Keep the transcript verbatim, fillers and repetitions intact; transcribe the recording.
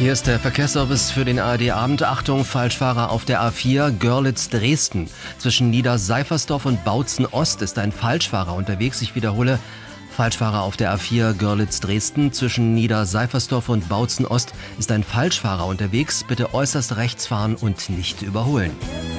Hier ist der Verkehrsservice für den A R D-Abend. Achtung, Falschfahrer auf der A vier Görlitz-Dresden. Zwischen Niederseifersdorf und Bautzen-Ost ist ein Falschfahrer unterwegs. Ich wiederhole, Falschfahrer auf der A vier Görlitz-Dresden. Zwischen Niederseifersdorf und Bautzen-Ost ist ein Falschfahrer unterwegs. Bitte äußerst rechts fahren und nicht überholen.